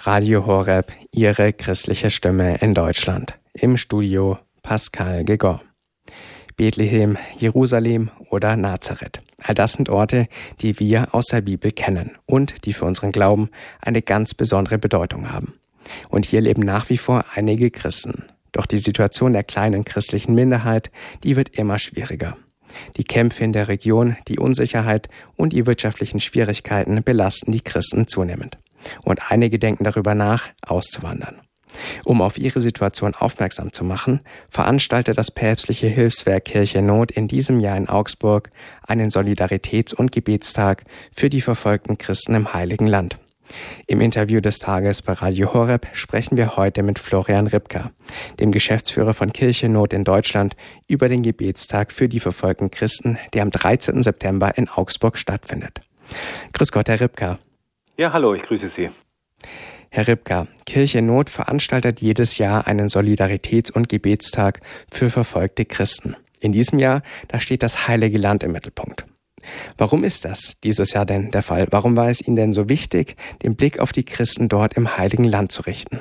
Radio Horeb, Ihre christliche Stimme in Deutschland. Im Studio Pascal Gegor. Bethlehem, Jerusalem oder Nazareth. All das sind Orte, die wir aus der Bibel kennen und die für unseren Glauben eine ganz besondere Bedeutung haben. Und hier leben nach wie vor einige Christen. Doch die Situation der kleinen christlichen Minderheit, die wird immer schwieriger. Die Kämpfe in der Region, die Unsicherheit und die wirtschaftlichen Schwierigkeiten belasten die Christen zunehmend. Und einige denken darüber nach, auszuwandern. Um auf ihre Situation aufmerksam zu machen, veranstaltet das päpstliche Hilfswerk Kirche in Not in diesem Jahr in Augsburg einen Solidaritäts- und Gebetstag für die verfolgten Christen im Heiligen Land. Im Interview des Tages bei Radio Horeb sprechen wir heute mit Florian Ripka, dem Geschäftsführer von Kirche in Not in Deutschland, über den Gebetstag für die verfolgten Christen, der am 13. September in Augsburg stattfindet. Grüß Gott, Herr Ripka. Ja, hallo, ich grüße Sie. Herr Ripka, Kirche in Not veranstaltet jedes Jahr einen Solidaritäts- und Gebetstag für verfolgte Christen. In diesem Jahr, da steht das Heilige Land im Mittelpunkt. Warum ist das dieses Jahr denn der Fall? Warum war es Ihnen denn so wichtig, den Blick auf die Christen dort im Heiligen Land zu richten?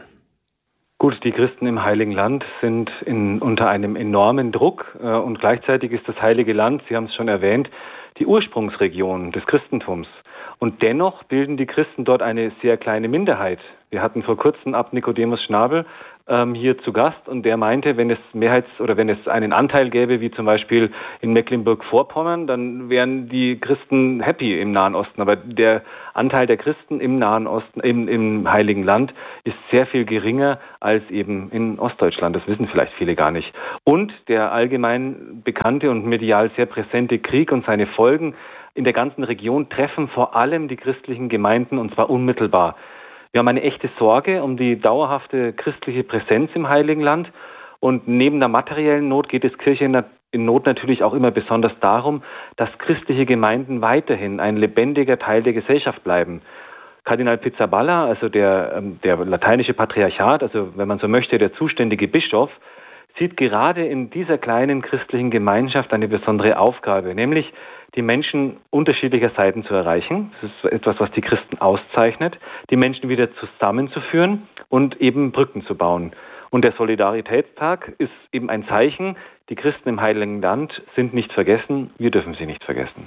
Gut, die Christen im Heiligen Land sind unter einem enormen Druck und gleichzeitig ist das Heilige Land, Sie haben es schon erwähnt, die Ursprungsregion des Christentums. Und dennoch bilden die Christen dort eine sehr kleine Minderheit. Wir hatten vor kurzem Abt Nicodemus Schnabel hier zu Gast und der meinte, wenn es einen Anteil gäbe, wie zum Beispiel in Mecklenburg-Vorpommern, dann wären die Christen happy im Nahen Osten. Aber der Anteil der Christen im Nahen Osten, im Heiligen Land, ist sehr viel geringer als eben in Ostdeutschland. Das wissen vielleicht viele gar nicht. Und der allgemein bekannte und medial sehr präsente Krieg und seine Folgen in der ganzen Region treffen vor allem die christlichen Gemeinden und zwar unmittelbar. Wir haben eine echte Sorge um die dauerhafte christliche Präsenz im Heiligen Land und neben der materiellen Not geht es Kirche in Not natürlich auch immer besonders darum, dass christliche Gemeinden weiterhin ein lebendiger Teil der Gesellschaft bleiben. Kardinal Pizzaballa, also der lateinische Patriarchat, also wenn man so möchte, der zuständige Bischof, sieht gerade in dieser kleinen christlichen Gemeinschaft eine besondere Aufgabe, nämlich die Menschen unterschiedlicher Seiten zu erreichen. Das ist etwas, was die Christen auszeichnet, die Menschen wieder zusammenzuführen und eben Brücken zu bauen. Und der Solidaritätstag ist eben ein Zeichen, die Christen im Heiligen Land sind nicht vergessen, wir dürfen sie nicht vergessen.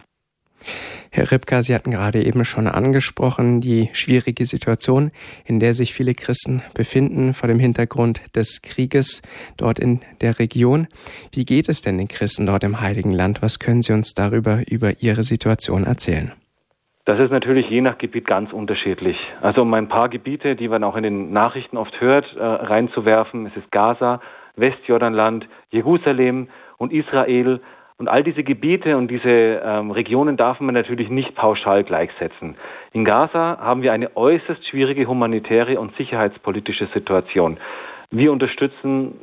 Herr Ripka, Sie hatten gerade eben schon angesprochen, die schwierige Situation, in der sich viele Christen befinden vor dem Hintergrund des Krieges dort in der Region. Wie geht es denn den Christen dort im Heiligen Land? Was können Sie uns über Ihre Situation erzählen? Das ist natürlich je nach Gebiet ganz unterschiedlich. Also um ein paar Gebiete, die man auch in den Nachrichten oft hört, reinzuwerfen. Es ist Gaza, Westjordanland, Jerusalem und Israel. Und all diese Gebiete und diese Regionen darf man natürlich nicht pauschal gleichsetzen. In Gaza haben wir eine äußerst schwierige humanitäre und sicherheitspolitische Situation. Wir unterstützen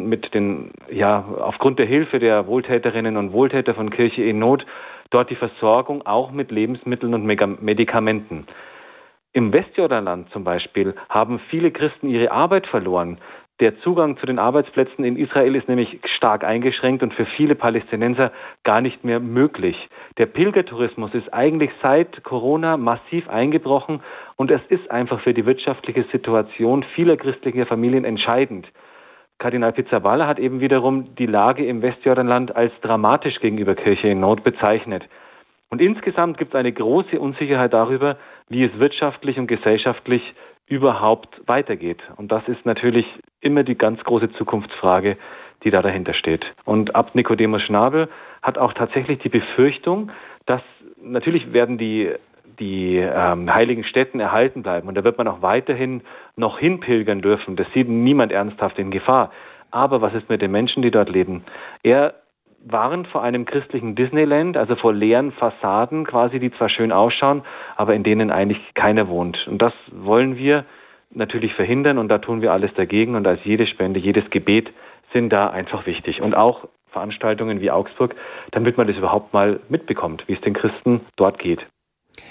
aufgrund der Hilfe der Wohltäterinnen und Wohltäter von Kirche in Not dort die Versorgung auch mit Lebensmitteln und Medikamenten. Im Westjordanland zum Beispiel haben viele Christen ihre Arbeit verloren. Der Zugang zu den Arbeitsplätzen in Israel ist nämlich stark eingeschränkt und für viele Palästinenser gar nicht mehr möglich. Der Pilgertourismus ist eigentlich seit Corona massiv eingebrochen und es ist einfach für die wirtschaftliche Situation vieler christlicher Familien entscheidend. Kardinal Pizzaballa hat eben wiederum die Lage im Westjordanland als dramatisch gegenüber Kirche in Not bezeichnet. Und insgesamt gibt es eine große Unsicherheit darüber, wie es wirtschaftlich und gesellschaftlich überhaupt weitergeht. Und das ist natürlich immer die ganz große Zukunftsfrage, die da dahinter steht. Und Abt Nicodemus Schnabel hat auch tatsächlich die Befürchtung, dass natürlich werden die heiligen Stätten erhalten bleiben und da wird man auch weiterhin noch hinpilgern dürfen. Das sieht niemand ernsthaft in Gefahr. Aber was ist mit den Menschen, die dort leben? Er warnt vor einem christlichen Disneyland, also vor leeren Fassaden quasi, die zwar schön ausschauen, aber in denen eigentlich keiner wohnt. Und das wollen wir natürlich verhindern und da tun wir alles dagegen und als jede Spende, jedes Gebet sind da einfach wichtig. Und auch Veranstaltungen wie Augsburg, damit man das überhaupt mal mitbekommt, wie es den Christen dort geht.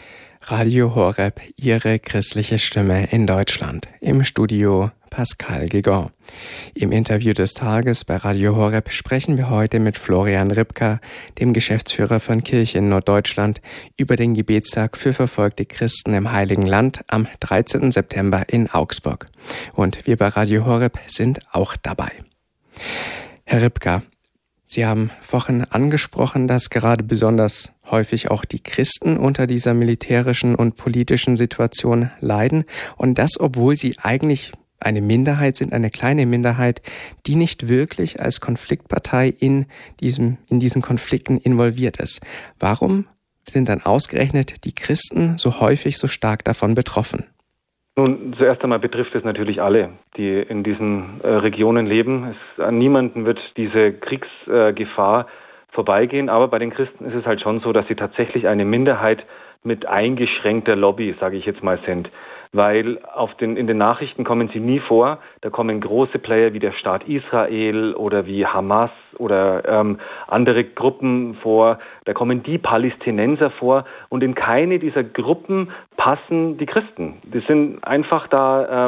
Radio Horeb, Ihre christliche Stimme in Deutschland. Im Studio Pascal Guégan. Im Interview des Tages bei Radio Horeb sprechen wir heute mit Florian Ripka, dem Geschäftsführer von Kirche in Norddeutschland, über den Gebetstag für verfolgte Christen im Heiligen Land am 13. September in Augsburg. Und wir bei Radio Horeb sind auch dabei. Herr Ripka, Sie haben vorhin angesprochen, dass gerade besonders häufig auch die Christen unter dieser militärischen und politischen Situation leiden und das, obwohl sie eigentlich eine Minderheit sind, eine kleine Minderheit, die nicht wirklich als Konfliktpartei in diesen Konflikten involviert ist. Warum sind dann ausgerechnet die Christen so häufig so stark davon betroffen? Nun, zuerst einmal betrifft es natürlich alle, die in diesen Regionen leben. An niemanden wird diese Kriegsgefahr vorbeigehen, aber bei den Christen ist es halt schon so, dass sie tatsächlich eine Minderheit mit eingeschränkter Lobby, sage ich jetzt mal, sind. Weil in den Nachrichten kommen sie nie vor. Da kommen große Player wie der Staat Israel oder wie Hamas oder andere Gruppen vor. Da kommen die Palästinenser vor und in keine dieser Gruppen passen die Christen. Die sind einfach da,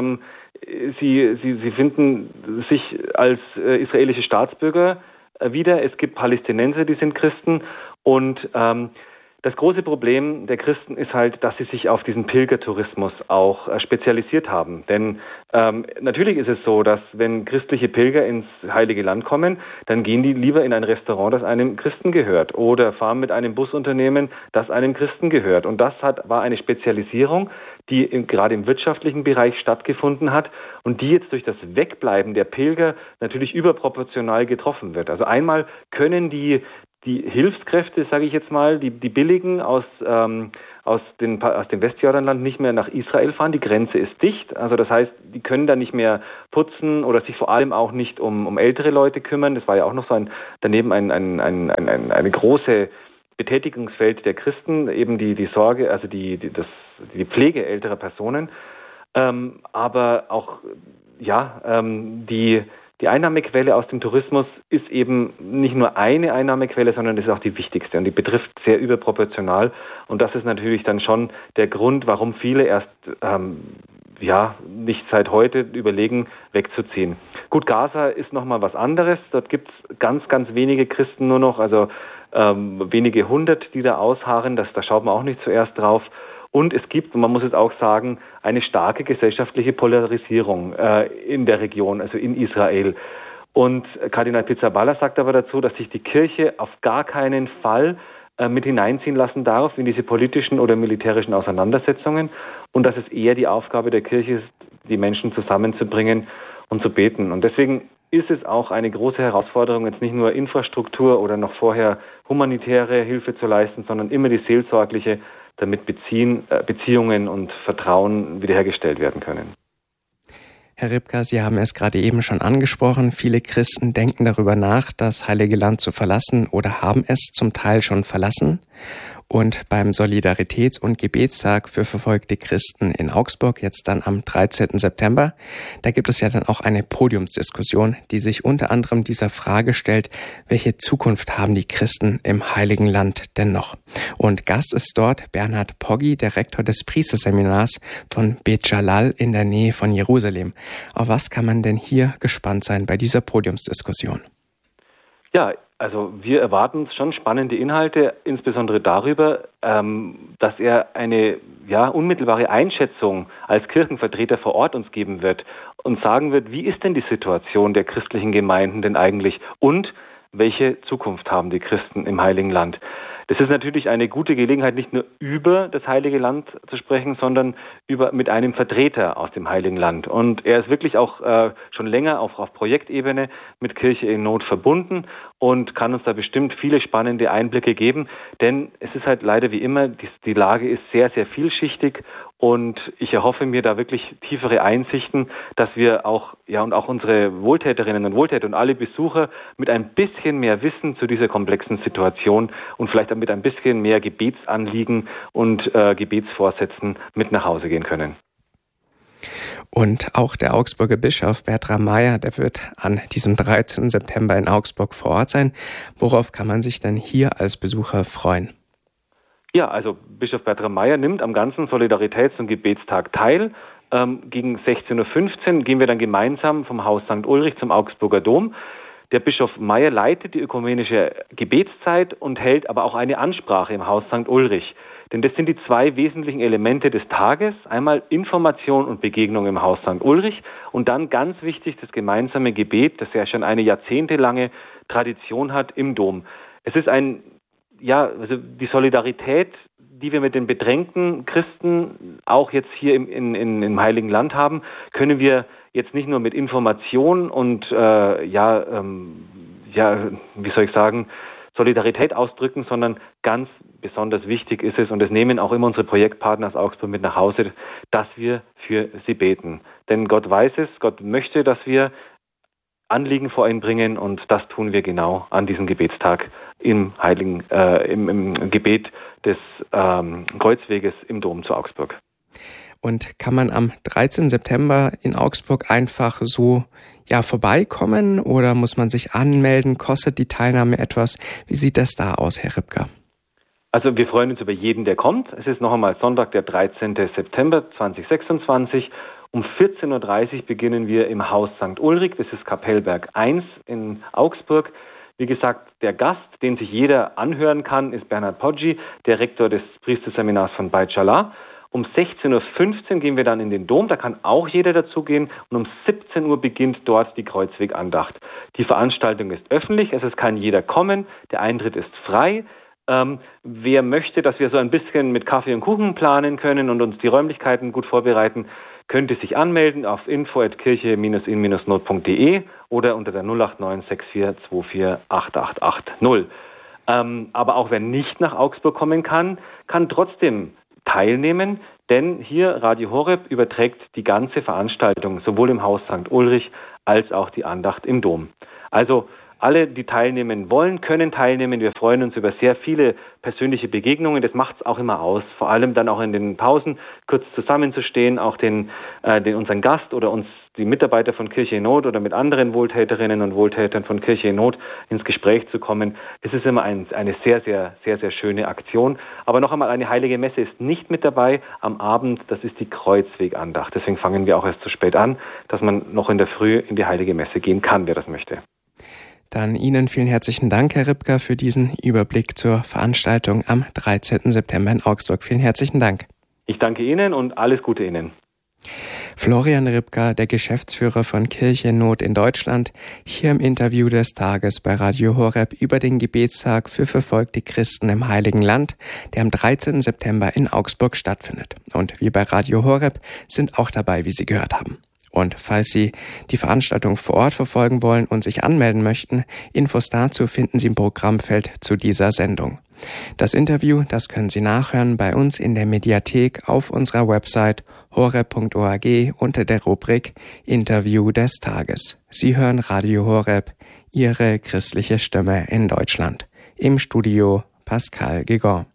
sie finden sich als israelische Staatsbürger wieder. Es gibt Palästinenser, die sind Christen und das große Problem der Christen ist halt, dass sie sich auf diesen Pilgertourismus auch spezialisiert haben. Denn natürlich ist es so, dass wenn christliche Pilger ins Heilige Land kommen, dann gehen die lieber in ein Restaurant, das einem Christen gehört, oder fahren mit einem Busunternehmen, das einem Christen gehört. Und das war eine Spezialisierung, die gerade im wirtschaftlichen Bereich stattgefunden hat und die jetzt durch das Wegbleiben der Pilger natürlich überproportional getroffen wird. Also einmal können die Hilfskräfte, sage ich jetzt mal, die billigen aus dem Westjordanland nicht mehr nach Israel fahren. Die Grenze ist dicht. Also das heißt, die können da nicht mehr putzen oder sich vor allem auch nicht um ältere Leute kümmern. Das war ja auch noch so daneben eine große Betätigungsfeld der Christen, eben die Sorge, also die Pflege älterer Personen. Aber auch, die Einnahmequelle aus dem Tourismus ist eben nicht nur eine Einnahmequelle, sondern das ist auch die wichtigste und die betrifft sehr überproportional. Und das ist natürlich dann schon der Grund, warum viele erst nicht seit heute überlegen, wegzuziehen. Gut, Gaza ist nochmal was anderes. Dort gibt es ganz, ganz wenige Christen nur noch, also wenige hundert, die da ausharren. Da schaut man auch nicht zuerst drauf. Und es gibt, und man muss es auch sagen, eine starke gesellschaftliche Polarisierung in der Region, also in Israel. Und Kardinal Pizzaballa sagt aber dazu, dass sich die Kirche auf gar keinen Fall mit hineinziehen lassen darf in diese politischen oder militärischen Auseinandersetzungen und dass es eher die Aufgabe der Kirche ist, die Menschen zusammenzubringen und zu beten. Und deswegen ist es auch eine große Herausforderung, jetzt nicht nur Infrastruktur oder noch vorher humanitäre Hilfe zu leisten, sondern immer die seelsorgliche, damit Beziehungen und Vertrauen wiederhergestellt werden können. Herr Ripka, Sie haben es gerade eben schon angesprochen. Viele Christen denken darüber nach, das Heilige Land zu verlassen oder haben es zum Teil schon verlassen. Und beim Solidaritäts- und Gebetstag für verfolgte Christen in Augsburg, jetzt dann am 13. September, da gibt es ja dann auch eine Podiumsdiskussion, die sich unter anderem dieser Frage stellt, welche Zukunft haben die Christen im Heiligen Land denn noch? Und Gast ist dort Bernhard Poggi, der Rektor des Priesterseminars von Bet Jalal in der Nähe von Jerusalem. Auf was kann man denn hier gespannt sein bei dieser Podiumsdiskussion? Ja, also wir erwarten schon spannende Inhalte, insbesondere darüber, dass er eine unmittelbare Einschätzung als Kirchenvertreter vor Ort uns geben wird und sagen wird, wie ist denn die Situation der christlichen Gemeinden denn eigentlich und welche Zukunft haben die Christen im Heiligen Land? Das ist natürlich eine gute Gelegenheit, nicht nur über das Heilige Land zu sprechen, sondern mit einem Vertreter aus dem Heiligen Land. Und er ist wirklich auch schon länger auf Projektebene mit Kirche in Not verbunden und kann uns da bestimmt viele spannende Einblicke geben. Denn es ist halt leider wie immer, die Lage ist sehr, sehr vielschichtig und ich erhoffe mir da wirklich tiefere Einsichten, dass wir auch unsere Wohltäterinnen und Wohltäter und alle Besucher mit ein bisschen mehr Wissen zu dieser komplexen Situation und vielleicht mit ein bisschen mehr Gebetsanliegen und Gebetsvorsätzen mit nach Hause gehen können. Und auch der Augsburger Bischof Bertram Meyer, der wird an diesem 13. September in Augsburg vor Ort sein. Worauf kann man sich denn hier als Besucher freuen? Ja, also Bischof Bertram Meyer nimmt am ganzen Solidaritäts- und Gebetstag teil. Gegen 16.15 Uhr gehen wir dann gemeinsam vom Haus St. Ulrich zum Augsburger Dom. Der Bischof Meyer leitet die ökumenische Gebetszeit und hält aber auch eine Ansprache im Haus St. Ulrich. Denn das sind die zwei wesentlichen Elemente des Tages. Einmal Information und Begegnung im Haus St. Ulrich und dann ganz wichtig das gemeinsame Gebet, das ja schon eine jahrzehntelange Tradition hat im Dom. Es ist also die Solidarität, die wir mit den bedrängten Christen auch jetzt hier im Heiligen Land haben, können wir jetzt nicht nur mit Information und Solidarität ausdrücken, sondern ganz besonders wichtig ist es, und das nehmen auch immer unsere Projektpartner aus Augsburg mit nach Hause, dass wir für sie beten. Denn Gott weiß es, Gott möchte, dass wir Anliegen vor ihn bringen, und das tun wir genau an diesem Gebetstag im Gebet des Kreuzweges im Dom zu Augsburg. Und kann man am 13. September in Augsburg einfach so vorbeikommen oder muss man sich anmelden? Kostet die Teilnahme etwas? Wie sieht das da aus, Herr Ripka? Also wir freuen uns über jeden, der kommt. Es ist noch einmal Sonntag, der 13. September 2026. Um 14.30 Uhr beginnen wir im Haus St. Ulrich, das ist Kapellberg 1 in Augsburg. Wie gesagt, der Gast, den sich jeder anhören kann, ist Bernhard Poggi, der Rektor des Priesterseminars von Beit Shala. Um 16.15 Uhr gehen wir dann in den Dom, da kann auch jeder dazugehen, und um 17 Uhr beginnt dort die Kreuzwegandacht. Die Veranstaltung ist öffentlich, also es kann jeder kommen, der Eintritt ist frei. Wer möchte, dass wir so ein bisschen mit Kaffee und Kuchen planen können und uns die Räumlichkeiten gut vorbereiten, könnte sich anmelden auf info@kirche-in-not.de oder unter der 089 64 24 8880. Aber auch wer nicht nach Augsburg kommen kann, kann trotzdem teilnehmen, denn hier Radio Horeb überträgt die ganze Veranstaltung, sowohl im Haus St. Ulrich als auch die Andacht im Dom. Also alle, die teilnehmen wollen, können teilnehmen. Wir freuen uns über sehr viele persönliche Begegnungen. Das macht es auch immer aus. Vor allem dann auch in den Pausen kurz zusammenzustehen, auch unseren Gast oder uns die Mitarbeiter von Kirche in Not oder mit anderen Wohltäterinnen und Wohltätern von Kirche in Not ins Gespräch zu kommen. Es ist immer eine sehr, sehr, sehr, sehr schöne Aktion. Aber noch einmal, eine heilige Messe ist nicht mit dabei am Abend. Das ist die Kreuzwegandacht. Deswegen fangen wir auch erst zu spät an, dass man noch in der Früh in die heilige Messe gehen kann, wer das möchte. Dann Ihnen vielen herzlichen Dank, Herr Ripka, für diesen Überblick zur Veranstaltung am 13. September in Augsburg. Vielen herzlichen Dank. Ich danke Ihnen und alles Gute Ihnen. Florian Ripka, der Geschäftsführer von Kirche in Not in Deutschland, hier im Interview des Tages bei Radio Horeb über den Gebetstag für verfolgte Christen im Heiligen Land, der am 13. September in Augsburg stattfindet. Und wir bei Radio Horeb sind auch dabei, wie Sie gehört haben. Und falls Sie die Veranstaltung vor Ort verfolgen wollen und sich anmelden möchten, Infos dazu finden Sie im Programmfeld zu dieser Sendung. Das Interview, das können Sie nachhören bei uns in der Mediathek auf unserer Website horeb.org unter der Rubrik Interview des Tages. Sie hören Radio Horeb, Ihre christliche Stimme in Deutschland. Im Studio Pascal Gegon.